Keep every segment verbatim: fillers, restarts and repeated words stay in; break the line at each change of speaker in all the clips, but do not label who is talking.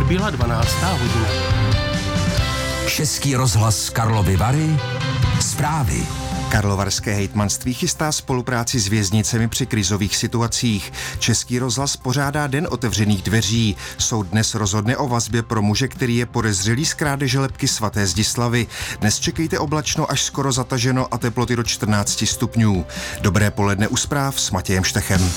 Odbyla dvanáctá hodina.
Český rozhlas Karlovy Vary. Zprávy.
Karlovarské hejtmanství chystá spolupráci s věznicemi při krizových situacích. Český rozhlas pořádá Den otevřených dveří. Soud dnes rozhodne o vazbě pro muže, který je podezřelý z krádeže lebky svaté Zdislavy. Dnes čekejte oblačno až skoro zataženo a teploty do čtrnáct stupňů. Dobré poledne u zpráv s Matějem Štechem.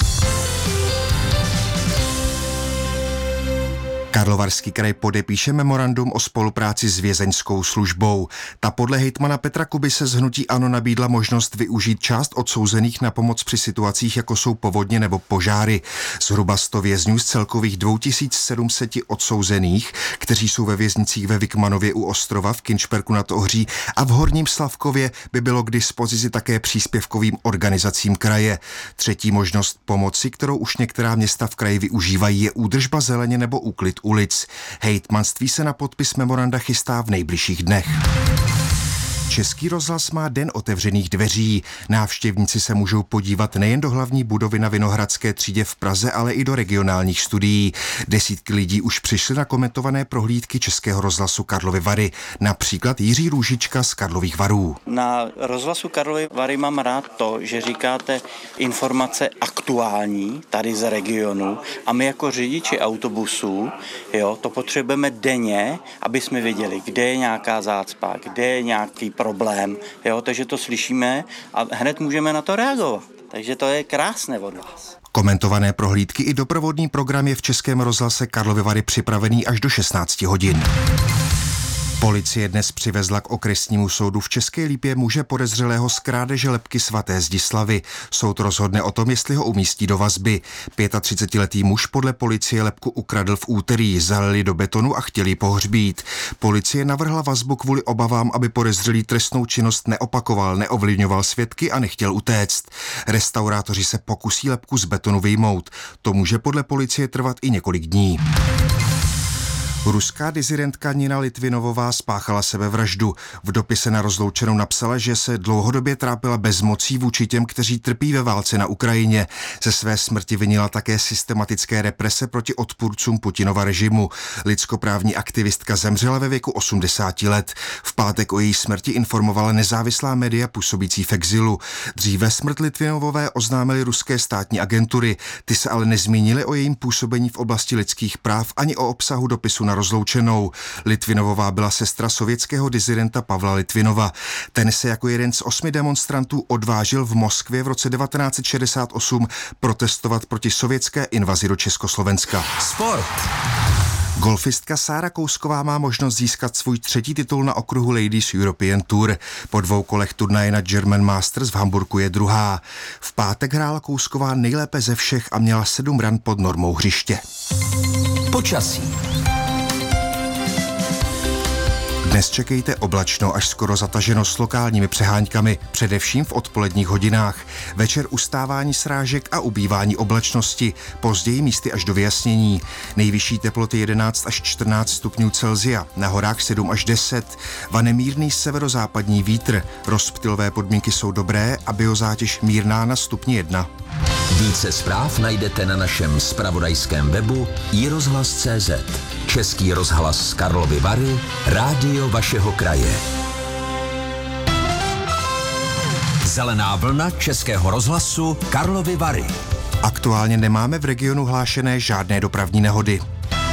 Karlovarský kraj podepíše memorandum o spolupráci s vězeňskou službou. Ta podle hejtmana Petra Kubise z hnutí ANO nabídla možnost využít část odsouzených na pomoc při situacích, jako jsou povodně nebo požáry. Zhruba sto vězňů z celkových dvě tisíce sedm set odsouzených, kteří jsou ve věznicích ve Vikmanově u Ostrova, v Kinčperku nad Ohří a v Horním Slavkově, by bylo k dispozici také příspěvkovým organizacím kraje. Třetí možnost pomoci, kterou už některá města v kraji využívají, je údržba zeleně nebo úklid ulic. Hejtmanství se na podpis memoranda chystá v nejbližších dnech. Český rozhlas má Den otevřených dveří. Návštěvníci se můžou podívat nejen do hlavní budovy na Vinohradské třídě v Praze, ale i do regionálních studií. Desítky lidí už přišly na komentované prohlídky Českého rozhlasu Karlovy Vary. Například Jiří Růžička z Karlových Varů.
Na rozhlasu Karlovy Vary mám rád to, že říkáte informace aktuální tady z regionu a my jako řidiči autobusů, jo, to potřebujeme denně, aby jsme věděli, kde je nějaká zácpa, kde je nějaký problém, jo, takže to slyšíme a hned můžeme na to reagovat. Takže to je krásné od vás.
Komentované prohlídky i doprovodný program je v Českém rozhlase Karlovy Vary připravený až do šestnáct hodin. Policie dnes přivezla k okresnímu soudu v České Lípě muže podezřelého z krádeže lebky svaté Zdislavy. Soud rozhodne o tom, jestli ho umístí do vazby. třicetiletý muž podle policie lebku ukradl v úterý, zalili do betonu a chtěli ji pohřbít. Policie navrhla vazbu kvůli obavám, aby podezřelý trestnou činnost neopakoval, neovlivňoval svědky a nechtěl utéct. Restaurátoři se pokusí lebku z betonu vyjmout. To může podle policie trvat i několik dní. Ruská disidentka Nina Litvinovová spáchala sebevraždu. V dopise na rozloučenou napsala, že se dlouhodobě trápila bezmocí vůči těm, kteří trpí ve válce na Ukrajině. Ze své smrti vinila také systematické represe proti odpůrcům Putinova režimu. Lidskoprávní aktivistka zemřela ve věku osmdesáti let. V pátek o její smrti informovala nezávislá média působící v exilu. Dříve smrt Litvinovové oznámily ruské státní agentury. Ty se ale nezmínily o jejím působení v oblasti lidských práv ani o obsahu dopisu na rozloučenou. Litvinovová byla sestra sovětského disidenta Pavla Litvinova. Ten se jako jeden z osmi demonstrantů odvážil v Moskvě v roce devatenáct set šedesát osm protestovat proti sovětské invazi do Československa.
Sport.
Golfistka Sára Kousková má možnost získat svůj třetí titul na okruhu Ladies European Tour. Po dvou kolech turnaje na German Masters v Hamburku je druhá. V pátek hrála Kousková nejlépe ze všech a měla sedm ran pod normou hřiště.
Počasí.
Dnes čekejte oblačno až skoro zataženo s lokálními přeháňkami, především v odpoledních hodinách. Večer ustávání srážek a ubývání oblačnosti, později místy až do vyjasnění. Nejvyšší teploty jedenáct až čtrnáct stupňů Celsia, na horách sedm až deset. Vane mírný severozápadní vítr, rozptylové podmínky jsou dobré a biozátěž mírná na stupni jedna.
Více zpráv najdete na našem zpravodajském webu i rozhlas tečka cé zet. Český rozhlas Karlovy Vary, rádio vašeho kraje. Zelená vlna Českého rozhlasu Karlovy Vary.
Aktuálně nemáme v regionu hlášené žádné dopravní nehody.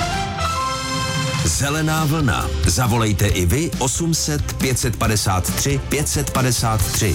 Zelená vlna. Zavolejte i vy osm set pět set padesát tři pět set padesát tři.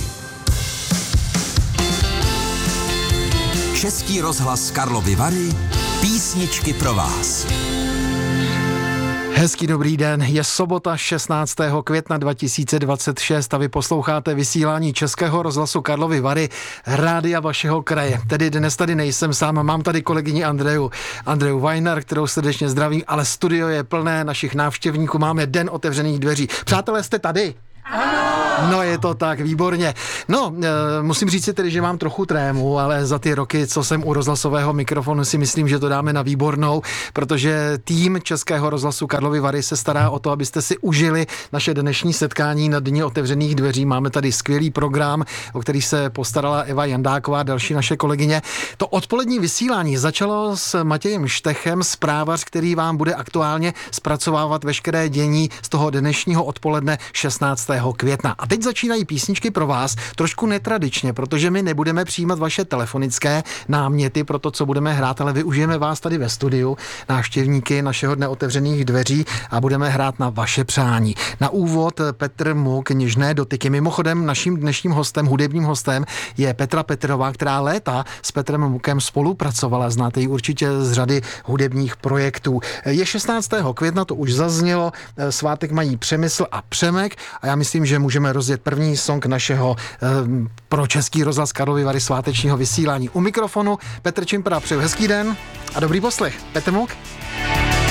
Český rozhlas Karlovy Vary, písničky pro vás.
Hezký dobrý den, je sobota šestnáctého května dva tisíce dvacet šest a vy posloucháte vysílání Českého rozhlasu Karlovy Vary, rádia vašeho kraje. Tedy dnes tady nejsem sám, mám tady kolegyni Andreju, Andreju Vajnar, kterou srdečně zdravím, ale studio je plné našich návštěvníků, máme Den otevřených dveří. Přátelé, jste tady?
Ano!
No je to tak, výborně. No, e, musím říct si tedy, že mám trochu trému, ale za ty roky, co jsem u rozhlasového mikrofonu, si myslím, že to dáme na výbornou, protože tým Českého rozhlasu Karlovy Vary se stará o to, abyste si užili naše dnešní setkání na Dni otevřených dveří. Máme tady skvělý program, o který se postarala Eva Jandáková, další naše kolegyně. To odpolední vysílání začalo s Matějem Štechem, zprávař, který vám bude aktuálně zpracovávat veškeré dění z toho dnešního odpoledne šestnáctého května. A teď začínají písničky pro vás, trošku netradičně, protože my nebudeme přijímat vaše telefonické náměty pro to, co budeme hrát, ale využijeme vás tady ve studiu, návštěvníky našeho Dne otevřených dveří, a budeme hrát na vaše přání. Na úvod Petr Muk, Něžné dotyky. Mimochodem naším dnešním hostem, hudebním hostem je Petra Petrová, která léta s Petrem Mukem spolupracovala, znáte ji určitě z řady hudebních projektů. Je šestnáctého května, to už zaznělo, svátek mají Přemysl a Přemek a já myslím, že můžeme rozjet první song našeho eh, pro Český rozhlas Karlovy Vary svátečního vysílání. U mikrofonu Petr Čimpra, přeju hezký den a dobrý poslech. Petr Muk.